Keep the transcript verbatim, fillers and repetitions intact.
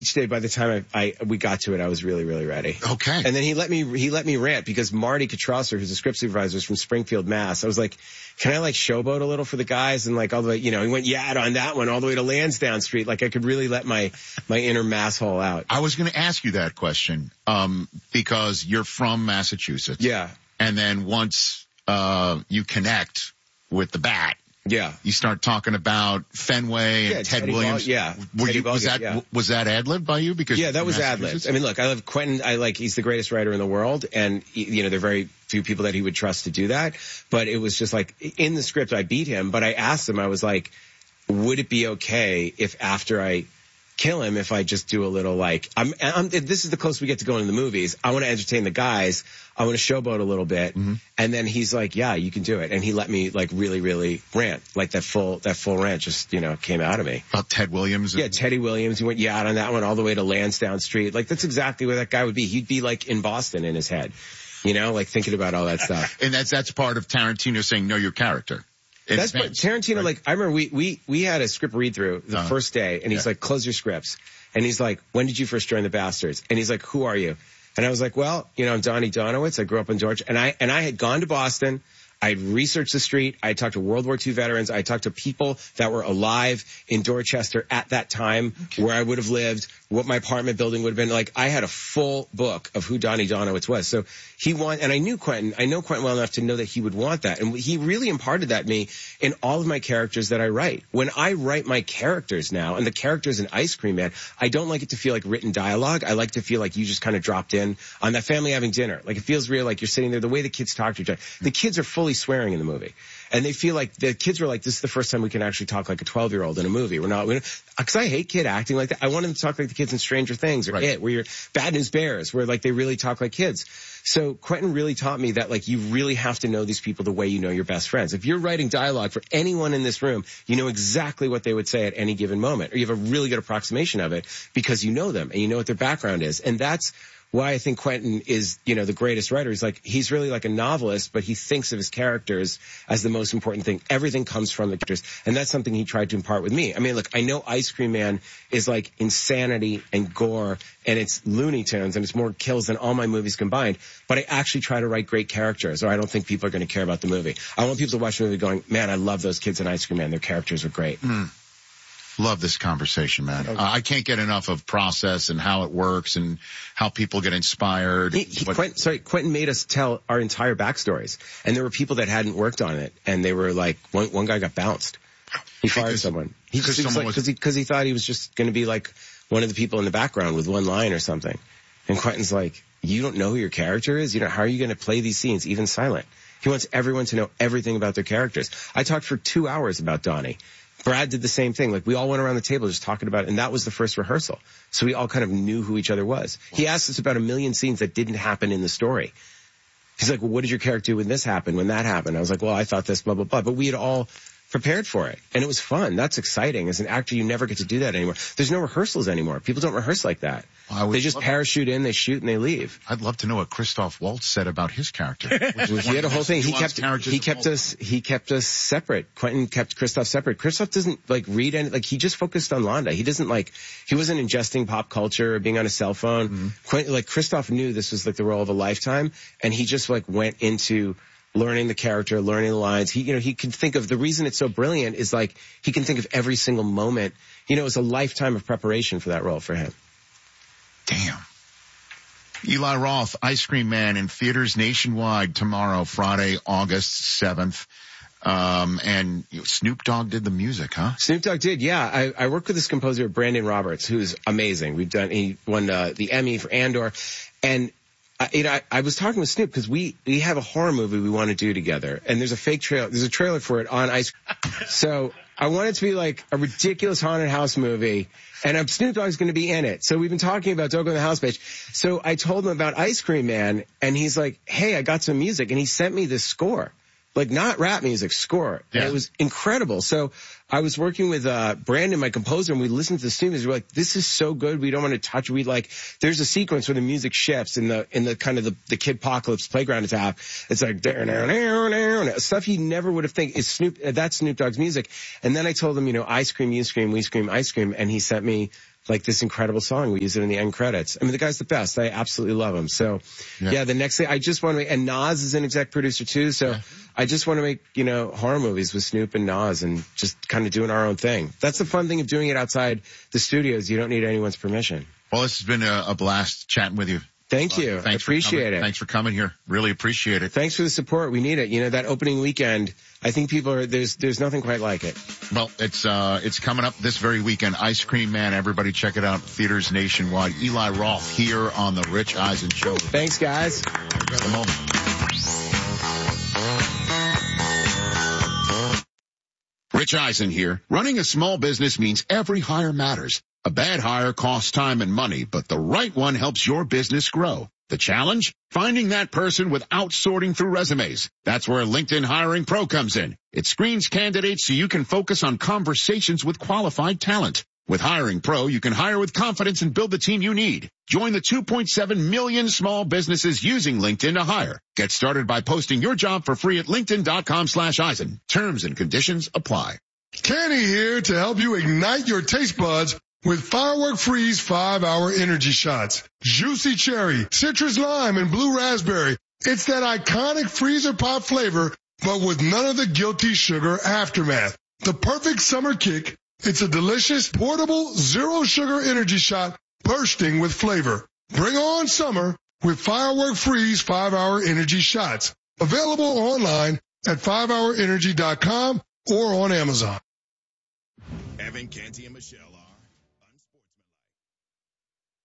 each day, by the time I, I we got to it, I was really, really ready. Okay. And then he let me he let me rant because Marty Katrosser, who's a script supervisor, is from Springfield, Mass. I was like, can I like showboat a little for the guys? And like all the way, you know, he went yeah on that one all the way to Lansdowne Street. Like I could really let my my inner mass hole out. I was going to ask you that question um, because you're from Massachusetts. Yeah. And then once uh, you connect with the Bat. Yeah. You start talking about Fenway and yeah, Ted Teddy Williams. Ball, yeah. Were Teddy you, was Ballgame, that, yeah. was that ad-lib by you? Because yeah, that was ad-lib. I mean, look, I love Quentin. I like, he's the greatest writer in the world. And, you know, there are very few people that he would trust to do that. But it was just like, in the script, I beat him. But I asked him, I was like, would it be okay if after I kill him, if I just do a little like, I'm, I'm, this is the closest we get to going to the movies. I want to entertain the guys. I want to showboat a little bit. Mm-hmm. And then he's like, yeah, you can do it. And he let me like really, really rant. Like that full, that full rant just, you know, came out of me. About Ted Williams? And- yeah, Teddy Williams. He went yeah on that one all the way to Lansdowne Street. Like that's exactly where that guy would be. He'd be like in Boston in his head, you know, like thinking about all that stuff. And that's, that's part of Tarantino saying, know your character. That's what Tarantino, right? Like, I remember we, we, we had a script read through the uh, first day and he's yeah. like, close your scripts. And he's like, when did you first join the Bastards? And he's like, who are you? And I was like, well, you know, I'm Donnie Donowitz. I grew up in Georgia. And I, and I had gone to Boston. I had researched the street. I had talked to World War Two veterans. I had talked to people that were alive in Dorchester at that time, okay. where I would have lived, what my apartment building would have been. Like, I had a full book of who Donnie Donowitz was. So he want, and I knew Quentin, I know Quentin well enough to know that he would want that. And he really imparted that to me in all of my characters that I write. When I write my characters now, and the characters in Ice Cream Man, I don't like it to feel like written dialogue. I like to feel like you just kind of dropped in on that family having dinner. Like, it feels real, like you're sitting there, the way the kids talk to each other. The kids are fully swearing in the movie. And they feel like, the kids were like, this is the first time we can actually talk like a twelve-year-old in a movie. We're not, because I hate kid acting like that. I want them to talk like the kids in Stranger Things or right. It, where you're Bad News Bears, where like they really talk like kids. So Quentin really taught me that like you really have to know these people the way you know your best friends. If you're writing dialogue for anyone in this room, you know exactly what they would say at any given moment, or you have a really good approximation of it because you know them and you know what their background is. And that's why I think Quentin is, you know, the greatest writer. He's like, he's really like a novelist, but he thinks of his characters as the most important thing. Everything comes from the characters. And that's something he tried to impart with me. I mean, look, I know Ice Cream Man is like insanity and gore and it's Looney Tunes and it's more kills than all my movies combined. But I actually try to write great characters or I don't think people are going to care about the movie. I want people to watch the movie going, man, I love those kids in Ice Cream Man. Their characters are great. Mm. Love this conversation, man. Okay. Uh, I can't get enough of process and how it works and how people get inspired. He, he, but, Quentin, sorry, Quentin made us tell our entire backstories. And there were people that hadn't worked on it. And they were like, one, one guy got bounced. He fired because, someone. He because just, someone like, was, cause he, cause he thought he was just going to be like one of the people in the background with one line or something. And Quentin's like, you don't know who your character is? You know, how are you going to play these scenes, even silent? He wants everyone to know everything about their characters. I talked for two hours about Donnie. Brad did the same thing. Like, we all went around the table just talking about it, and that was the first rehearsal. So we all kind of knew who each other was. He asked us about a million scenes that didn't happen in the story. He's like, well, what did your character do when this happened, when that happened? I was like, well, I thought this, blah, blah, blah. But we had all prepared for it. And it was fun. That's exciting. As an actor, you never get to do that anymore. There's no rehearsals anymore. People don't rehearse like that. Well, they just parachute in, they shoot, and they leave. I'd love to know what Christoph Waltz said about his character. He had a whole thing. He kept, he kept us, he kept us separate. Quentin kept Christoph separate. Christoph doesn't, like, read any, like, he just focused on Londa. He doesn't, like, he wasn't ingesting pop culture or being on a cell phone. Mm-hmm. Quentin, like, Christoph knew this was, like, the role of a lifetime, and he just, like, went into learning the character, learning the lines. He, you know, he can think of, the reason it's so brilliant is like, he can think of every single moment. You know, it was a lifetime of preparation for that role for him. Damn. Eli Roth, Ice Cream Man in theaters nationwide tomorrow, Friday, August seventh. Um, and you know, Snoop Dogg did the music, huh? Snoop Dogg did, yeah. I, I worked with this composer, Brandon Roberts, who's amazing. We've done, he won uh, the Emmy for Andor. And I, you know, I, I was talking with Snoop because we, we have a horror movie we want to do together. And there's a fake trailer, there's a trailer for it on Ice Cream. So I want it to be like a ridiculous haunted house movie. And um, Snoop Dogg's going to be in it. So we've been talking about Dog on the House Bitch. So I told him about Ice Cream Man. And he's like, hey, I got some music. And he sent me this score. Like, not rap music, score. Yeah. And it was incredible. So I was working with uh Brandon, my composer, and we listened to the students. We were like, this is so good. We don't want to touch it. We like, there's a sequence where the music shifts in the, in the kind of the, the Kidpocalypse playground attack. It's like, stuff he never would have think is Snoop, that's Snoop Dogg's music. And then I told him, you know, I scream, you scream, we scream, I scream. And he sent me like this incredible song. We use it in the end credits. I mean, the guy's the best. I absolutely love him. So yeah, yeah the next thing I just want to make, and Nas is an exec producer too. So yeah. I just want to make, you know, horror movies with Snoop and Nas and just kind of doing our own thing. That's the fun thing of doing it outside the studios. You don't need anyone's permission. Well, this has been a, a blast chatting with you. Thank you. Uh, thanks I appreciate it. it. Thanks for coming here. Really appreciate it. Thanks for the support. We need it. You know, that opening weekend, I think people are, there's, there's nothing quite like it. Well, it's, uh, it's coming up this very weekend. Ice Cream Man. Everybody check it out. Theaters nationwide. Eli Roth here on the Rich Eisen Show. Thanks, guys. At the moment. Rich Eisen here. Running a small business means every hire matters. A bad hire costs time and money, but the right one helps your business grow. The challenge? Finding that person without sorting through resumes. That's where LinkedIn Hiring Pro comes in. It screens candidates so you can focus on conversations with qualified talent. With Hiring Pro, you can hire with confidence and build the team you need. Join the two point seven million small businesses using LinkedIn to hire. Get started by posting your job for free at linkedin.com slash Eisen. Terms and conditions apply. Kenny here to help you ignite your taste buds with Firework Freeze five hour energy shots. Juicy cherry, citrus lime, and blue raspberry. It's that iconic freezer pop flavor, but with none of the guilty sugar aftermath. The perfect summer kick. It's a delicious, portable, zero sugar energy shot bursting with flavor. Bring on summer with Firework Freeze five hour energy shots. Available online at five hour energy dot com or on Amazon. Evan, Canty, and Michelle